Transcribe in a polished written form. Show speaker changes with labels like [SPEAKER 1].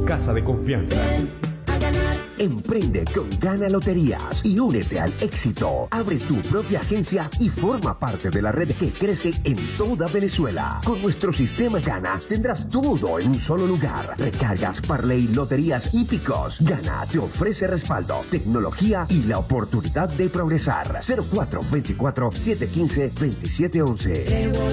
[SPEAKER 1] tu casa de confianza.
[SPEAKER 2] Emprende con Gana Loterías y únete al éxito. Abre tu propia agencia y forma parte de la red que crece en toda Venezuela. Con nuestro sistema Gana tendrás todo en un solo lugar. Recargas, parlay, loterías y picos. Gana te ofrece respaldo, tecnología y la oportunidad de progresar. 0424-715-2711.